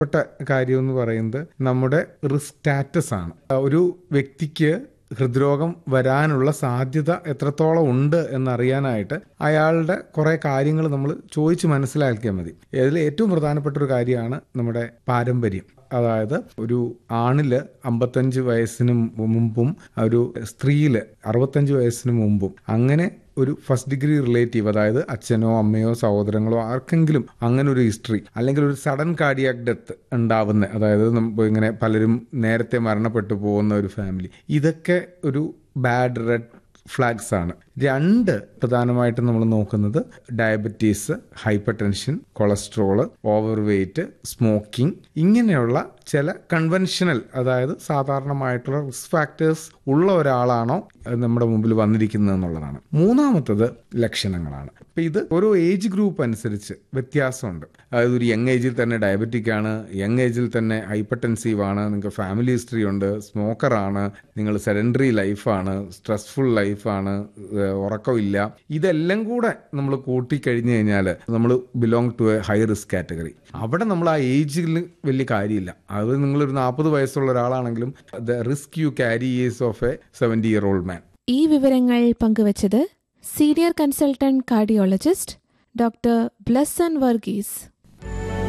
കാര്യം എന്ന് പറയുന്നത് നമ്മുടെ റിസ്ക് സ്റ്റാറ്റസ് ആണ്. ഒരു വ്യക്തിക്ക് ഹൃദ്രോഗം വരാനുള്ള സാധ്യത എത്രത്തോളം ഉണ്ട് എന്നറിയാനായിട്ട് അയാളുടെ കുറെ കാര്യങ്ങൾ നമ്മൾ ചോദിച്ച് മനസ്സിലാക്കിയാൽ മതി. ഇതിൽ ഏറ്റവും പ്രധാനപ്പെട്ട ഒരു കാര്യമാണ് നമ്മുടെ പാരമ്പര്യം. അതായത് ഒരു ആണില് 55 വയസ്സിന് മുമ്പും ഒരു സ്ത്രീയില് 65 വയസ്സിന് മുമ്പും അങ്ങനെ ഒരു ഫസ്റ്റ് ഡിഗ്രി റിലേറ്റീവ്, അതായത് അച്ഛനോ അമ്മയോ സഹോദരങ്ങളോ ആർക്കെങ്കിലും അങ്ങനെ ഒരു ഹിസ്റ്ററി, അല്ലെങ്കിൽ ഒരു സഡൻ കാർഡിയാക് ഡെത്ത് ഉണ്ടാവുന്ന, അതായത് ഇങ്ങനെ പലരും നേരത്തെ മരണപ്പെട്ടു പോകുന്ന ഒരു ഫാമിലി, ഇതൊക്കെ ഒരു ബാഡ് റെഡ് ഫ്ലാഗ്സ് ആണ്. 2 പ്രധാനമായിട്ടും നമ്മൾ നോക്കുന്നത് diabetes, hyper tension, cholesterol, over weight, smoking, ഇങ്ങനെയുള്ള ചില കൺവെൻഷനൽ, അതായത് സാധാരണമായിട്ടുള്ള റിസ്ക് ഫാക്ടേഴ്സ് ഉള്ള ഒരാളാണോ നമ്മുടെ മുമ്പിൽ വന്നിരിക്കുന്നത് എന്നുള്ളതാണ്. 3-മത്തത് ലക്ഷണങ്ങളാണ്. അപ്പം ഇത് ഓരോ ഏജ് ഗ്രൂപ്പ് അനുസരിച്ച് വ്യത്യാസമുണ്ട്. അതായത് ഒരു യങ് ഏജിൽ തന്നെ ഡയബറ്റിക് ആണ്, യങ് ഏജിൽ തന്നെ ഹൈപ്പർ ടെൻസീവ് ആണ്, നിങ്ങൾക്ക് ഫാമിലി ഹിസ്റ്ററി ഉണ്ട്, സ്മോക്കറാണ്, നിങ്ങൾ സെഡൻഡറി ലൈഫാണ്, സ്ട്രെസ്ഫുൾ ലൈഫാണ്, ഉറക്കമില്ല, ഇതെല്ലാം കൂടെ നമ്മൾ കൂട്ടിക്കഴിഞ്ഞു കഴിഞ്ഞാൽ നമ്മൾ belong to A high risk category. അവിടെ നമ്മൾ ആ ഏജിൽ വലിയ കാര്യമില്ല. അത് നിങ്ങളൊരു 40 വയസ്സുള്ള ഒരാളാണെങ്കിലും the risk you carry is of A 70-year-old man. ഈ വിവരങ്ങൾ പങ്കുവച്ചത് senior consultant cardiologist doctor Blesson Varghese.